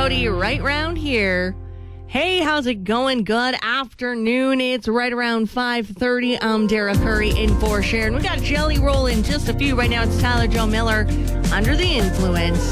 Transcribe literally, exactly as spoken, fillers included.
Cody right round here. Hey, how's it going? Good afternoon. It's right around five thirty. I'm Dara Curry in for Sharon. We got Jelly Roll in just a few. Right now it's Tyler Joe Miller, Under the Influence.